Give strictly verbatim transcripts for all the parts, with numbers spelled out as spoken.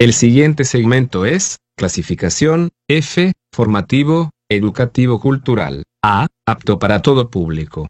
El siguiente segmento es clasificación F, formativo, educativo cultural, A, apto para todo público.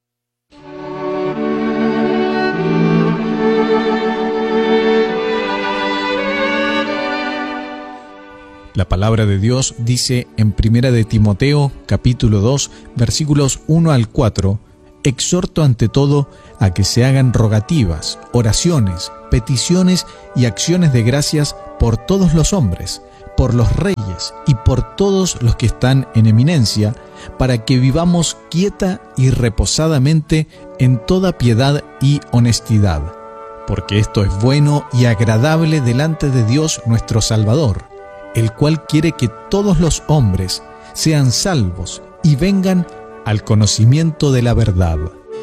La palabra de Dios dice en Primera de Timoteo, capítulo dos, versículos uno al cuatro, exhorto ante todo a que se hagan rogativas, oraciones, peticiones y acciones de gracias por todos los hombres, por los reyes y por todos los que están en eminencia, para que vivamos quieta y reposadamente en toda piedad y honestidad, porque esto es bueno y agradable delante de Dios nuestro Salvador, el cual quiere que todos los hombres sean salvos y vengan al conocimiento de la verdad.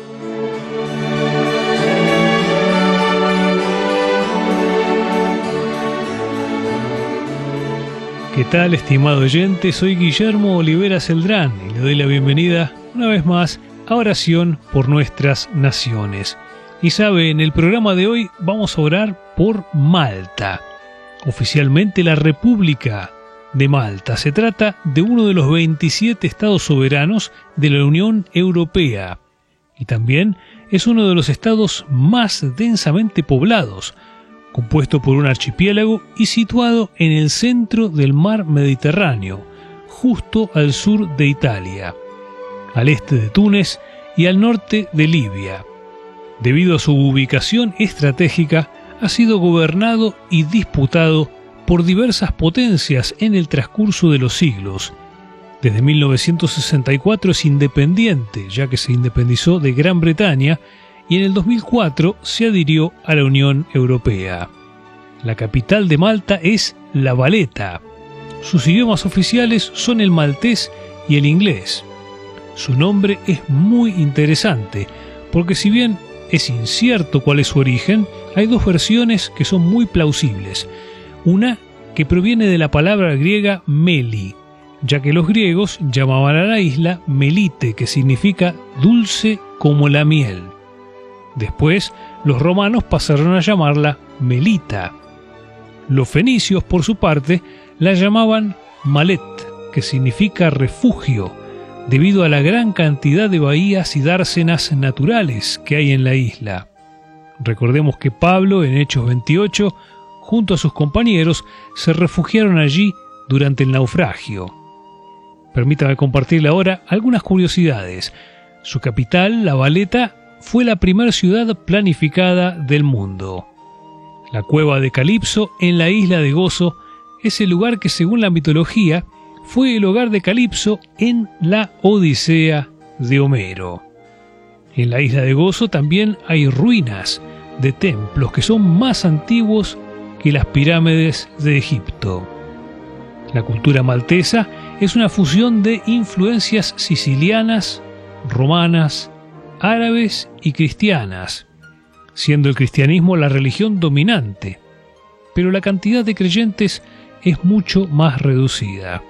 ¿Qué tal, estimado oyente? Soy Guillermo Olivera Celdrán y le doy la bienvenida una vez más a Oración por Nuestras Naciones. Y sabe, en el programa de hoy vamos a orar por Malta. Oficialmente la República de Malta. Se trata de uno de los veintisiete estados soberanos de la Unión Europea y también es uno de los estados más densamente poblados, compuesto por un archipiélago y situado en el centro del mar Mediterráneo, justo al sur de Italia, al este de Túnez y al norte de Libia. Debido a su ubicación estratégica, ha sido gobernado y disputado por diversas potencias en el transcurso de los siglos. Desde mil novecientos sesenta y cuatro es independiente, ya que se independizó de Gran Bretaña, y en el dos mil cuatro se adhirió a la Unión Europea. La capital de Malta es La Valeta. Sus idiomas oficiales son el maltés y el inglés. Su nombre es muy interesante, porque si bien es incierto cuál es su origen, hay dos versiones que son muy plausibles. Una que proviene de la palabra griega meli, ya que los griegos llamaban a la isla Melite, que significa dulce como la miel. Después, los romanos pasaron a llamarla Melita. Los fenicios, por su parte, la llamaban Malet, que significa refugio, debido a la gran cantidad de bahías y dársenas naturales que hay en la isla. Recordemos que Pablo, en Hechos veintiocho, junto a sus compañeros, se refugiaron allí durante el naufragio. Permítame compartirle ahora algunas curiosidades. Su capital, La Valeta, fue la primera ciudad planificada del mundo. La cueva de Calipso, en la isla de Gozo, es el lugar que, según la mitología, fue el hogar de Calipso en la Odisea de Homero. En la isla de Gozo también hay ruinas de templos que son más antiguos que las pirámides de Egipto. La cultura maltesa es una fusión de influencias sicilianas, romanas, árabes y cristianas, siendo el cristianismo la religión dominante, pero la cantidad de creyentes es mucho más reducida.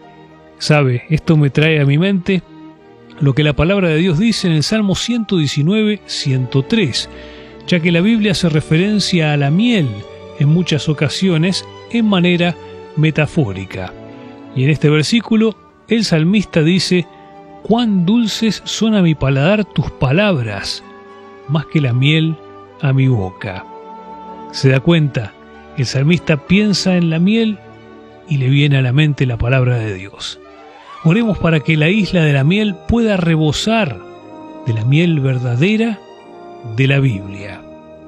Sabe, esto me trae a mi mente lo que la palabra de Dios dice en el Salmo ciento diecinueve, ciento tres, ya que la Biblia hace referencia a la miel en muchas ocasiones en manera metafórica. Y en este versículo, el salmista dice: «Cuán dulces son a mi paladar tus palabras, más que la miel a mi boca». ¿Se da cuenta? El salmista piensa en la miel y le viene a la mente la palabra de Dios. Oremos para que la isla de la miel pueda rebosar de la miel verdadera de la Biblia.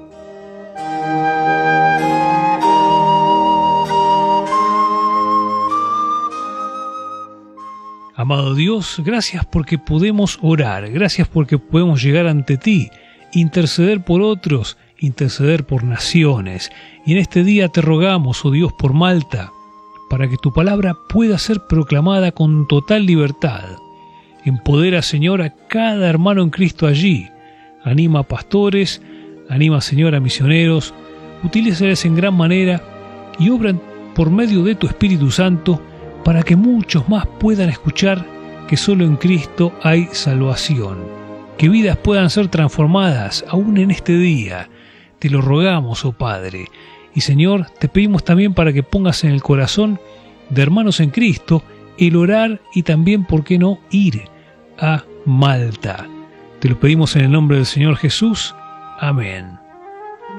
Amado Dios, gracias porque podemos orar, gracias porque podemos llegar ante ti, interceder por otros, interceder por naciones. Y en este día te rogamos, oh Dios, por Malta, para que tu palabra pueda ser proclamada con total libertad. Empodera, Señor, a cada hermano en Cristo allí. Anima a pastores, anima, Señor, a misioneros. Utilízales en gran manera y obran por medio de tu Espíritu Santo para que muchos más puedan escuchar que solo en Cristo hay salvación. Que vidas puedan ser transformadas aún en este día. Te lo rogamos, oh Padre. Y Señor, te pedimos también para que pongas en el corazón de hermanos en Cristo el orar y también, ¿por qué no?, ir a Malta. Te lo pedimos en el nombre del Señor Jesús. Amén.